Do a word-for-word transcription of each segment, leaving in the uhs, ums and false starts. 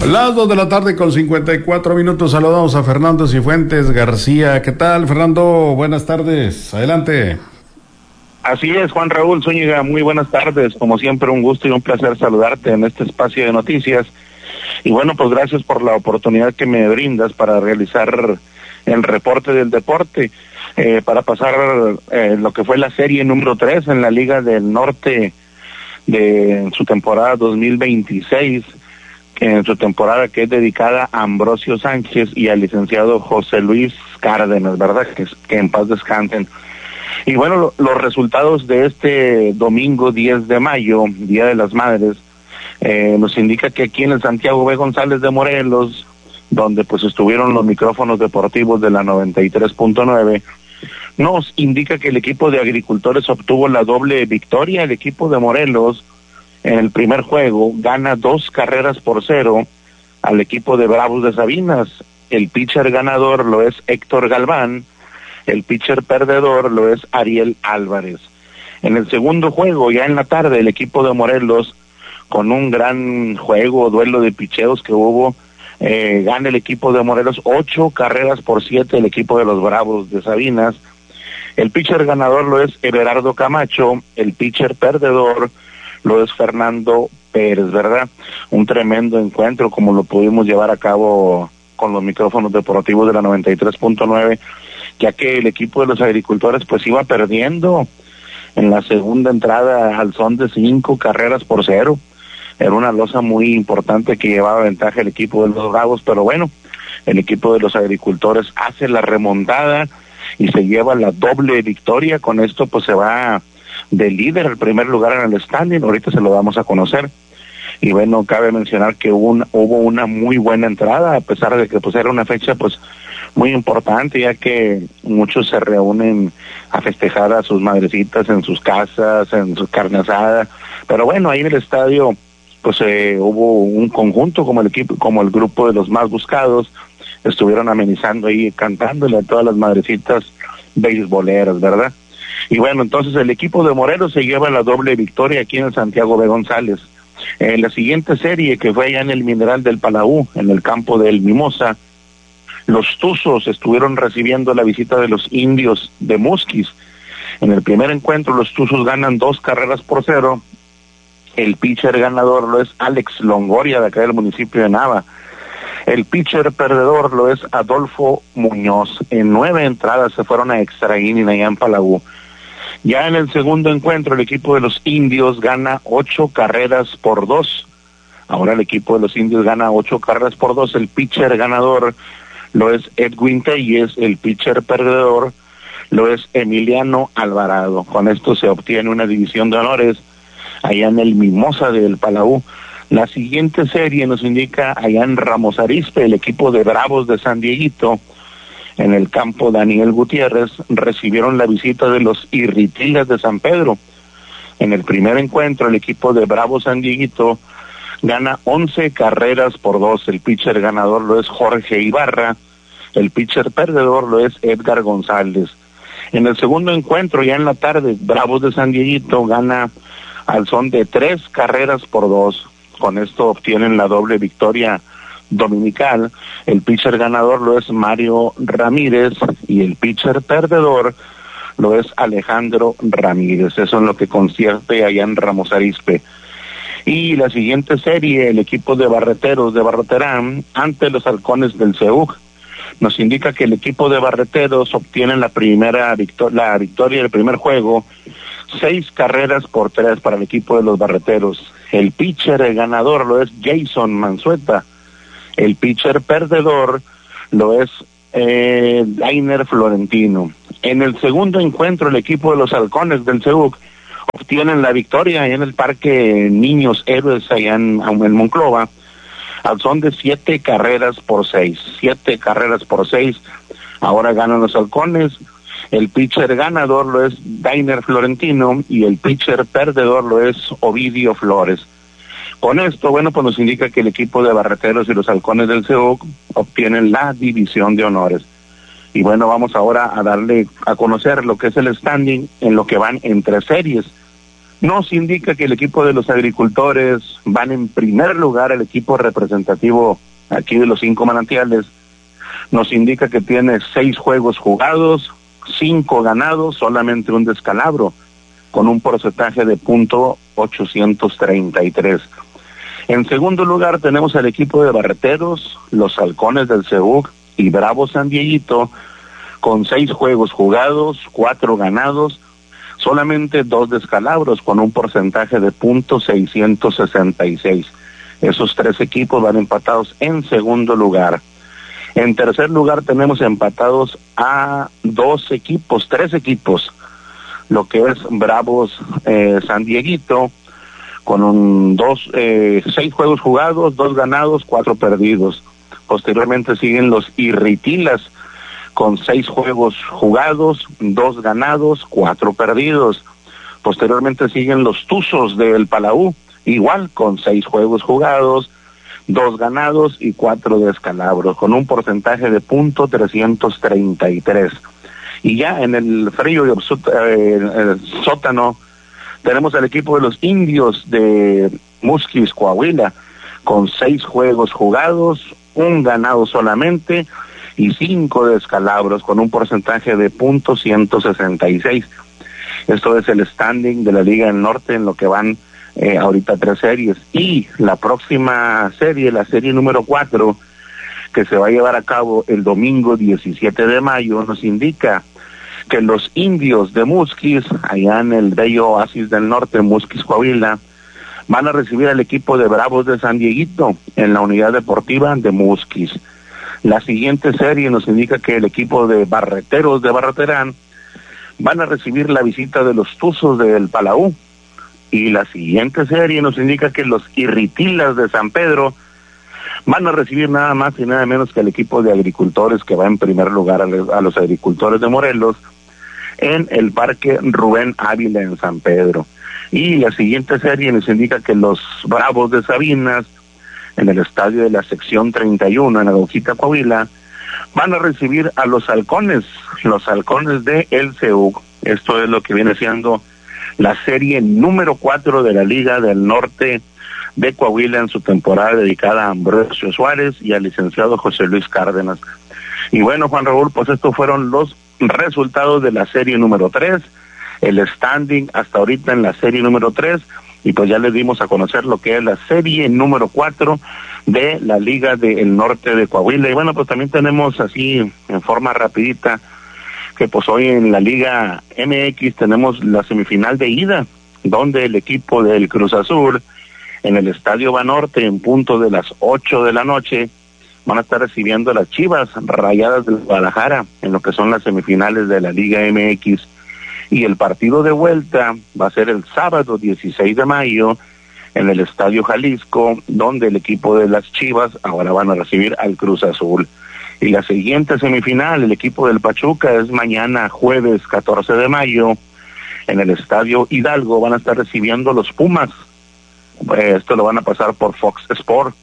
Las dos de la tarde con cincuenta y cuatro minutos. Saludamos a Fernando Cifuentes García. ¿Qué tal, Fernando? Buenas tardes. Adelante. Así es, Juan Raúl Zúñiga. Muy buenas tardes. Como siempre, un gusto y un placer saludarte en este espacio de noticias. Y bueno, pues gracias por la oportunidad que me brindas para realizar el reporte del deporte, eh, para pasar eh, lo que fue la serie número tres en la Liga del Norte de su temporada dos mil veintiséis. En su temporada que es dedicada a Ambrosio Sánchez y al licenciado José Luis Cárdenas, ¿verdad? Que, que en paz descansen. Y bueno, lo, los resultados de este domingo diez de mayo, Día de las Madres, eh, nos indica que aquí en el Santiago B. González de Morelos, donde pues estuvieron los micrófonos deportivos de la noventa y tres punto nueve, nos indica que el equipo de agricultores obtuvo la doble victoria. El equipo de Morelos, en el primer juego, gana dos carreras por cero al equipo de Bravos de Sabinas. El pitcher ganador lo es Héctor Galván, el pitcher perdedor lo es Ariel Álvarez. En el segundo juego, ya en la tarde, el equipo de Morelos, con un gran juego, duelo de picheos que hubo, eh, gana el equipo de Morelos ocho carreras por siete el equipo de los Bravos de Sabinas. El pitcher ganador lo es Everardo Camacho, el pitcher perdedor lo es Fernando Pérez, ¿verdad? Un tremendo encuentro como lo pudimos llevar a cabo con los micrófonos deportivos de la noventa y tres punto nueve, ya que el equipo de los agricultores pues iba perdiendo en la segunda entrada al son de cinco carreras por cero. Era una losa muy importante que llevaba ventaja el equipo de los Bravos, pero bueno, el equipo de los agricultores hace la remontada y se lleva la doble victoria. Con esto pues se va de líder al primer lugar en el standing. Ahorita se lo vamos a conocer. Y bueno, cabe mencionar que hubo una, hubo una muy buena entrada, a pesar de que pues era una fecha pues muy importante, ya que muchos se reúnen a festejar a sus madrecitas en sus casas, en su carne asada. Pero bueno, ahí en el estadio pues eh, hubo un conjunto como el equipo, como el grupo de los más buscados, estuvieron amenizando ahí, cantándole a todas las madrecitas beisboleras, ¿verdad? Y bueno, entonces el equipo de Morelos se lleva la doble victoria aquí en el Santiago B. González. En la siguiente serie, que fue allá en el Mineral del Palau, en el campo del Mimosa, los Tuzos estuvieron recibiendo la visita de los Indios de Musquis. En el primer encuentro, los Tuzos ganan dos carreras por cero. El pitcher ganador lo es Alex Longoria, de acá del municipio de Nava. El pitcher perdedor lo es Adolfo Muñoz. En nueve entradas se fueron a extra inning allá en Palau. Ya en el segundo encuentro, el equipo de los Indios gana ocho carreras por dos. Ahora el equipo de los Indios gana ocho carreras por dos. El pitcher ganador lo es Edwin Telles, el pitcher perdedor lo es Emiliano Alvarado. Con esto se obtiene una división de honores allá en el Mimosa del Palau. La siguiente serie nos indica allá en Ramos Arizpe, el equipo de Bravos de San Dieguito, en el campo Daniel Gutiérrez, recibieron la visita de los Irritilas de San Pedro. En el primer encuentro, el equipo de Bravos San Dieguito gana once carreras por dos. El pitcher ganador lo es Jorge Ibarra, el pitcher perdedor lo es Edgar González. En el segundo encuentro, ya en la tarde, Bravos de San Dieguito gana al son de tres carreras por dos. Con esto obtienen la doble victoria dominical. El pitcher ganador lo es Mario Ramírez y el pitcher perdedor lo es Alejandro Ramírez. Eso es lo que concierne allá en Ramos Arizpe. Y la siguiente serie, el equipo de Barreteros de Barreterán ante los Halcones del C E U C, nos indica que el equipo de Barreteros obtiene la primera victoria, la victoria del primer juego, seis carreras por tres para el equipo de los Barreteros. El pitcher ganador lo es Jason Manzueta. El pitcher perdedor lo es eh, Dainer Florentino. En el segundo encuentro, el equipo de los Halcones del C E U C obtienen la victoria en el Parque Niños Héroes allá en, en Monclova, al son de siete carreras por seis. Siete carreras por seis. Ahora ganan los Halcones. El pitcher ganador lo es Dainer Florentino y el pitcher perdedor lo es Ovidio Flores. Con esto, bueno, pues nos indica que el equipo de Barreteros y los Halcones del C E U C obtienen la división de honores. Y bueno, vamos ahora a darle a conocer lo que es el standing en lo que van entre series. nos indica que el equipo de los agricultores van en primer lugar, el equipo representativo aquí de los cinco manantiales, nos indica que tiene seis juegos jugados, cinco ganados, solamente un descalabro, con un porcentaje de punto ochocientos treinta y tres. En segundo lugar tenemos al equipo de Barreteros, los Halcones del C E U C y Bravos San Dieguito, con seis juegos jugados, cuatro ganados, solamente dos descalabros, con un porcentaje de punto seiscientos sesenta y seis. Esos tres equipos van empatados en segundo lugar. En tercer lugar tenemos empatados a dos equipos, tres equipos, lo que es Bravos eh, San Dieguito, con un dos, eh, seis juegos jugados, dos ganados, cuatro perdidos. Posteriormente siguen los Irritilas, con seis juegos jugados, dos ganados, cuatro perdidos. Posteriormente siguen los Tuzos del Palau, igual con seis juegos jugados, dos ganados y cuatro descalabros, con un porcentaje de punto trescientos treinta y tres. Y ya en el frío y eh, el sótano tenemos al equipo de los Indios de Musquis, Coahuila, con seis juegos jugados, un ganado solamente y cinco descalabros, con un porcentaje de punto ciento sesenta y seis. Esto es el standing de la Liga del Norte en lo que van eh, ahorita tres series. Y la próxima serie, la serie número cuatro, que se va a llevar a cabo el domingo diecisiete de mayo, nos indica que los Indios de Musquis, allá en el bello oasis del norte, Musquis, Coahuila, van a recibir al equipo de Bravos de San Dieguito en la unidad deportiva de Musquis. La siguiente serie nos indica que el equipo de Barreteros de Barreterán van a recibir la visita de los Tuzos del Palau. Y la siguiente serie nos indica que los Irritilas de San Pedro van a recibir nada más y nada menos que el equipo de agricultores, que va en primer lugar a, a los agricultores de Morelos en el Parque Rubén Ávila en San Pedro. Y la siguiente serie nos indica que los Bravos de Sabinas, en el estadio de la sección treinta y uno en Aguajita, Coahuila, van a recibir a los Halcones, los Halcones de el C E U C. Esto es lo que viene siendo la serie número cuatro de la Liga del Norte de Coahuila en su temporada dedicada a Ambrosio Suárez y al licenciado José Luis Cárdenas. Y bueno, Juan Raúl, pues estos fueron los resultados de la serie número tres, el standing hasta ahorita en la serie número tres, y pues ya les dimos a conocer lo que es la serie número cuatro de la Liga del Norte de Coahuila. Y bueno, pues también tenemos así en forma rapidita que pues hoy en la Liga M X tenemos la semifinal de ida, donde el equipo del Cruz Azul en el Estadio Banorte en punto de las ocho de la noche van a estar recibiendo a las Chivas Rayadas del Guadalajara en lo que son las semifinales de la Liga M X. Y el partido de vuelta va a ser el sábado dieciséis de mayo en el Estadio Jalisco, donde el equipo de las Chivas ahora van a recibir al Cruz Azul. Y la siguiente semifinal, el equipo del Pachuca, es mañana jueves catorce de mayo en el Estadio Hidalgo, van a estar recibiendo los Pumas. Esto lo van a pasar por Fox Sport.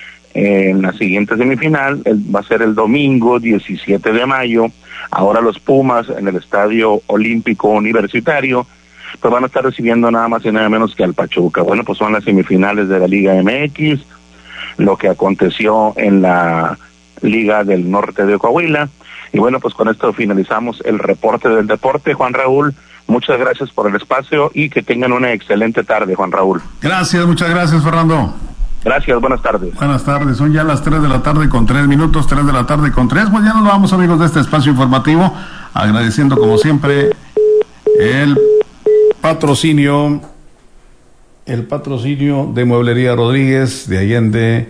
En la siguiente semifinal va a ser el domingo diecisiete de mayo. Ahora los Pumas en el Estadio Olímpico Universitario pues van a estar recibiendo nada más y nada menos que al Pachuca. Bueno, pues son las semifinales de la Liga M X, lo que aconteció en la Liga del Norte de Coahuila. Y bueno, pues con esto finalizamos el reporte del deporte. Juan Raúl, muchas gracias por el espacio y que tengan una excelente tarde, Juan Raúl. Gracias, muchas gracias, Fernando. Gracias, buenas tardes. Buenas tardes, son ya las tres de la tarde con tres minutos, tres de la tarde con tres. Pues ya nos vamos, amigos, de este espacio informativo, agradeciendo como siempre el patrocinio, el patrocinio de Mueblería Rodríguez de Allende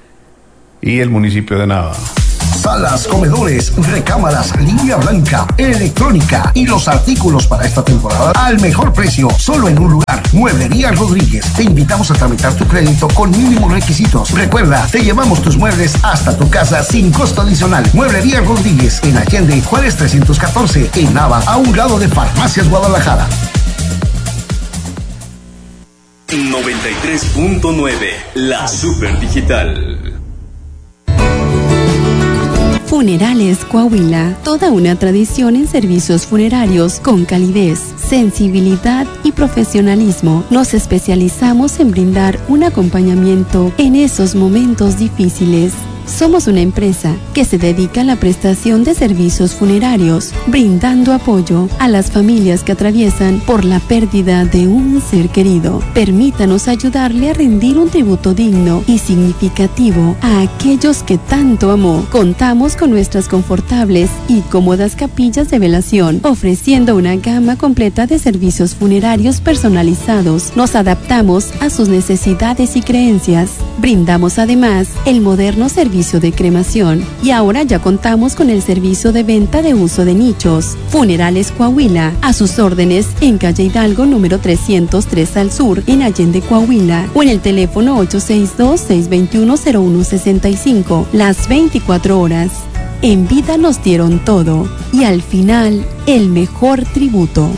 y el municipio de Nava. Salas, comedores, recámaras, línea blanca, electrónica y los artículos para esta temporada al mejor precio, solo en un lugar. Mueblería Rodríguez. Te invitamos a tramitar tu crédito con mínimos requisitos. Recuerda, te llevamos tus muebles hasta tu casa sin costo adicional. Mueblería Rodríguez en Allende, Juárez trescientos catorce, en Nava, a un lado de Farmacias Guadalajara. noventa y tres punto nueve, la Super Digital. Funerales Coahuila, toda una tradición en servicios funerarios con calidez, sensibilidad y profesionalismo. Nos especializamos en brindar un acompañamiento en esos momentos difíciles. Somos una empresa que se dedica a la prestación de servicios funerarios, brindando apoyo a las familias que atraviesan por la pérdida de un ser querido. Permítanos ayudarle a rendir un tributo digno y significativo a aquellos que tanto amó. Contamos con nuestras confortables y cómodas capillas de velación, ofreciendo una gama completa de servicios funerarios personalizados. Nos adaptamos a sus necesidades y creencias. Brindamos además el moderno servicio de cremación y ahora ya contamos con el servicio de venta de uso de nichos. Funerales Coahuila, a sus órdenes en calle Hidalgo número trescientos tres al sur, en Allende, Coahuila, o en el teléfono ocho seis dos, seis dos uno, cero uno seis cinco, las veinticuatro horas. En vida nos dieron todo y al final el mejor tributo.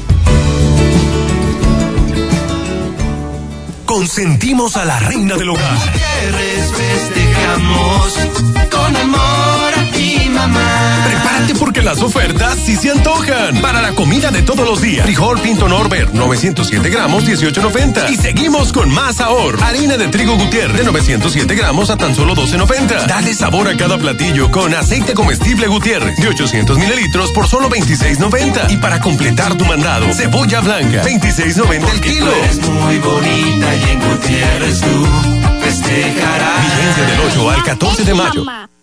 Consentimos a la reina del hogar. Gutiérrez, festejamos con amor a ti, mamá. Prepárate porque las ofertas sí se antojan. Para la comida de todos los días. Frijol Pinto Norbert, novecientos siete gramos, dieciocho noventa. Y seguimos con más ahorro. Harina de trigo Gutiérrez, de novecientos siete gramos a tan solo doce noventa. Dale sabor a cada platillo con aceite comestible Gutiérrez, de ochocientos mililitros por solo veintiséis noventa. Y para completar tu mandado, cebolla blanca, veintiséis noventa el kilo. Eres muy bonita y en Gutiérrez tú festejarás. Vigencia del ocho al catorce de mayo.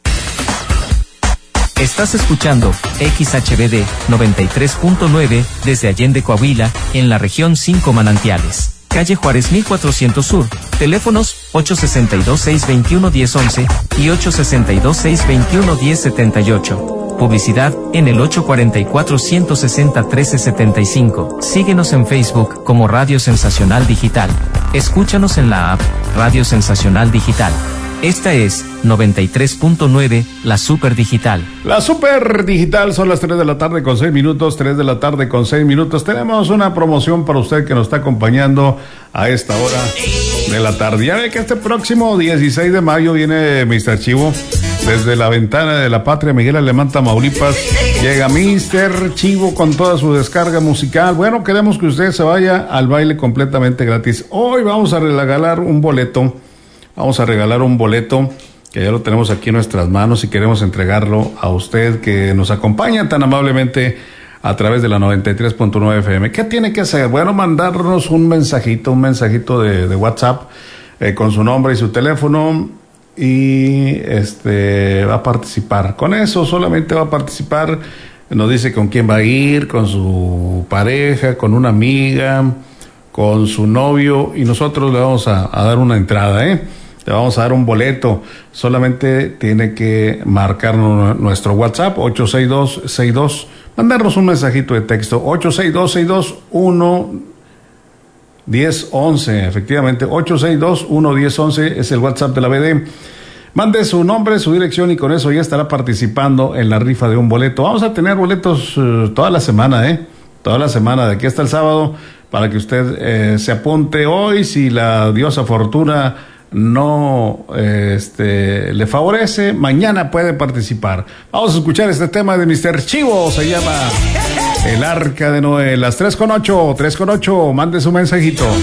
Estás escuchando X H B D noventa y tres punto nueve desde Allende, Coahuila, en la región cinco Manantiales. Calle Juárez mil cuatrocientos Sur. Teléfonos ocho seis dos, seis dos uno, uno cero once y ocho seis dos, seis dos uno, uno cero siete ocho. Publicidad en el ocho cuatro cuatro, uno seis cero, uno tres siete cinco. Síguenos en Facebook como Radio Sensacional Digital. Escúchanos en la app Radio Sensacional Digital. Esta es noventa y tres punto nueve, la Super Digital. La Super Digital, son las tres de la tarde con seis minutos, tres de la tarde con seis minutos. Tenemos una promoción para usted que nos está acompañando a esta hora de la tarde. Ya ve que este próximo dieciséis de mayo viene mister Chivo. Desde la ventana de la patria, Miguel Alemán, Tamaulipas, llega mister Chivo con toda su descarga musical. Bueno, queremos que usted se vaya al baile completamente gratis. Hoy vamos a regalar un boleto, vamos a regalar un boleto que ya lo tenemos aquí en nuestras manos y queremos entregarlo a usted que nos acompaña tan amablemente a través de la noventa y tres punto nueve F M. ¿Qué tiene que hacer? Bueno, mandarnos un mensajito, un mensajito de, de WhatsApp eh, con su nombre y su teléfono. Y este va a participar. Con eso solamente va a participar. Nos dice con quién va a ir, con su pareja, con una amiga, con su novio, y nosotros le vamos a, a dar una entrada, ¿eh? Le vamos a dar un boleto. Solamente tiene que marcarnos nuestro WhatsApp ocho seis dos, seis dos, mandarnos un mensajito de texto ocho seis dos, seis dos uno, diez once, efectivamente, ocho seis dos, uno diez once es el WhatsApp de la B D. Mande su nombre, su dirección y con eso ya estará participando en la rifa de un boleto. Vamos a tener boletos uh, toda la semana, ¿eh? Toda la semana, de aquí hasta el sábado, para que usted eh, se apunte hoy. Si la diosa Fortuna no eh, este, le favorece, mañana puede participar. Vamos a escuchar este tema de mister Chivo, se llama El Arca de Noé. Las tres con ocho, tres con ocho, mande su mensajito.